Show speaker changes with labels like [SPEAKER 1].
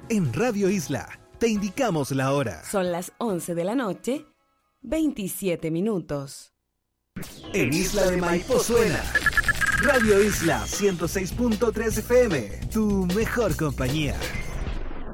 [SPEAKER 1] En Radio Isla te indicamos la hora.
[SPEAKER 2] Son las 11 de la noche, 27 minutos.
[SPEAKER 1] En Isla de Maipo suena Radio Isla 106.3 FM, tu mejor compañía.